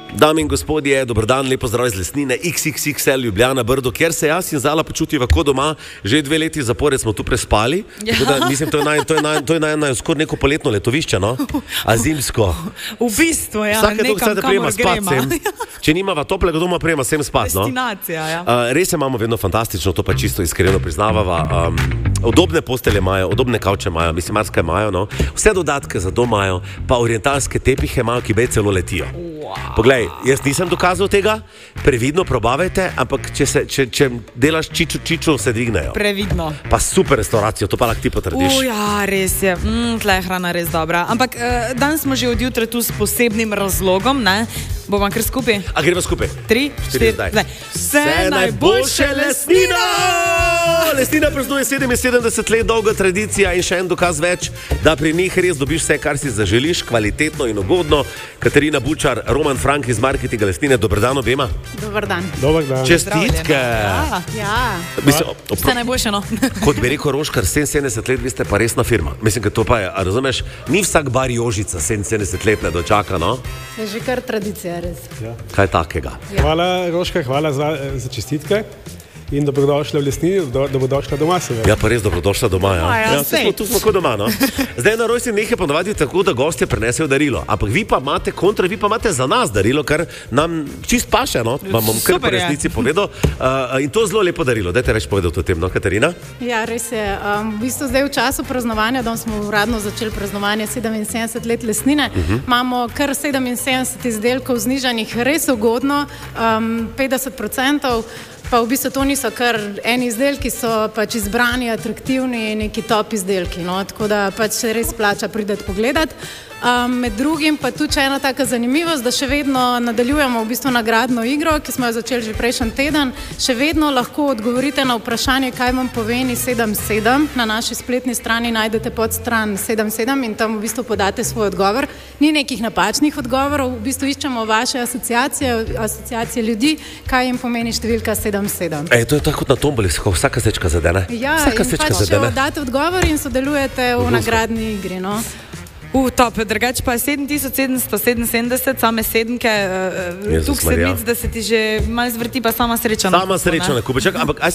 Dame in gospodje, dober dan, lepo zdrav iz Lesnine, XXXL Ljubljana, Brdo, kjer se jaz in Zala počutiva kot doma. Že 2 leti zapored smo tu prespali. Da, mislim, to je skoraj neko poletno letovišče, no? A zimsko. V bistvu, ja. Vsake to vse, da prijema spat sem. Če nimava toplega doma, prijema sem spat, no? Destinacija, ja. Res imamo vedno fantastično, to pa čisto iskreno priznavava. Udobne postelje imajo, udobne kavče imajo, mislim, marsikaj imajo, no? Vse dodatke za dom imajo, pa orientalske tepihe imajo, ki bej celo letijo. Poglej, jaz nisem dokazal tega, previdno probavajte, ampak če delaš čiču, se dvignejo. Previdno. Pa super restauracijo, to pa lahko ti potrdiš. Ja, res je. Tle je hrana res dobra. Ampak danes smo že od jutra tu s posebnim razlogom, ne? Bomo kar skupaj? A greva skupaj? 3, 4, zdaj. Vse najboljše Lesnina! Lesnina praznuje 77 let dolga tradicija in še en dokaz več, da pri njih res dobiš vse, kar si zaželiš, kvalitetno in ugodno. Katarina Bučar, Roman Frank iz marketinga Lesnine, dober dan obema. Dober dan. Dober dan. Čestitke. Ja. Vse najboljše, no. Kot bi rekel Roškar, 77 let, vi ste pa resna firma. Mislim, da to pa je, a razumeš, ni vsak bar Jožica 77 let ne dočaka, no? Je že kar tradicija, res. Ja. Kaj takega? Hvala, Roškar, hvala za čestitke. In dobrodošla v Lesnini, dobrodošla doma seveda. Ja, pa res dobrodošla doma, ja. Ja, Smo tu smo kot doma, no. Zdaj na rojstni dneh je ponavadi tako, da gostje prinesejo darilo. Ampak vi pa imate za nas darilo, kar nam čist paše, no. Vam bom kar po resnici povedal. In to zelo lepo darilo. Dajte več povedal o tem, no, Katarina? Ja, res je. V bistvu zdaj v času praznovanja, da smo uradno začeli praznovanje 77 let Lesnine, imamo kar 77 izdelkov znižanih res ugodno, 50%. Pa v bistvu to niso kar eni izdelki, so pač izbrani, atraktivni, neki top izdelki, no, tako da pač se res plača prideti pogledati. Med drugim pa tudi ena taka zanimivost, da še vedno nadaljujemo v bistvu nagradno igro, ki smo jo začeli že prejšnji teden. Še vedno lahko odgovorite na vprašanje, kaj vam pomeni 77. Na naši spletni strani najdete podstran 77 in tam v bistvu podate svoj odgovor. Ni nekih napačnih odgovorov, v bistvu iščemo vaše asociacije ljudi, kaj jim pomeni številka 77. To je tako kot na tomboli, vsaka sečka zadene. Ja, vsaka in pač date odgovor in sodelujete v nagradni igri, no. Top, drugače pa je 7777, same sedemke, tukaj sedmic, da se ti že malo zvrti, pa sama sreča. Sama sreča na kupeček, ampak